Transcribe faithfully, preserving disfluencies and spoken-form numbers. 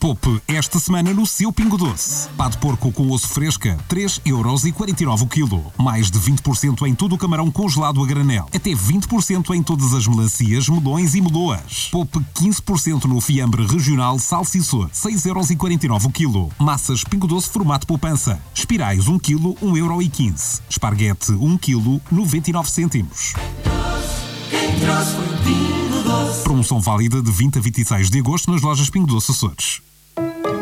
Poupe esta semana no seu Pingo Doce. Pá de porco com osso fresca, três euros e quarenta e nove o quilo. Mais de vinte por cento em todo o camarão congelado a granel. Até vinte por cento em todas as melancias, melões e meloas. Poupe quinze por cento no fiambre regional Salsiçor, seis euros e quarenta e nove o quilo. Massas Pingo Doce formato poupança. Espirais um quilo, um euro e quinze. Esparguete um quilo, noventa e nove cêntimos. Quem trouxe foi o Pingo Doce. Promoção válida de vinte a vinte e seis de agosto nas lojas Pingo Doce Açores.